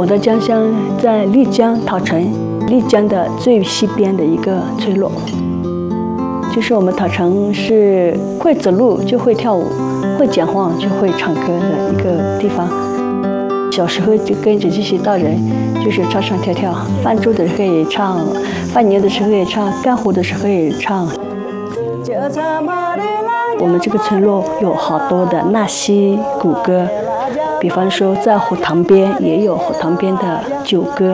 我的家乡在丽江桃城，丽江的最西边的一个村落。就是我们桃城是会走路就会跳舞，会讲话就会唱歌的一个地方。小时候就跟着这些大人，就是唱唱跳跳，放猪的时候也唱，放牛的时候也唱，干活的时候也唱。我们这个村落有好多的纳西古歌，比方说在火塘边也有火塘边的酒歌。